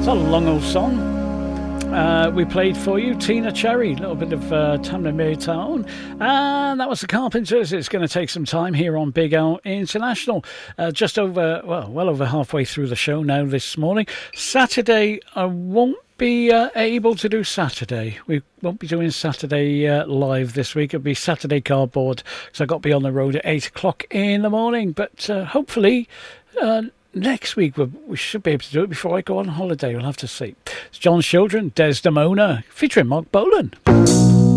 a long old song. We played for you Tina Cherry, a little bit of Tamla Maytown, and that was the Carpenters. It's going to take some time here on Big L International. Just over, well over halfway through the show now this morning. Saturday, I won't be able to do Saturday. We won't be doing Saturday live this week. It'll be Saturday cardboard, because I've got to be on the road at 8 o'clock in the morning. But hopefully next week we should be able to do it before I go on holiday. We'll have to see. It's John Children, Desdemona, featuring Mark Bolan.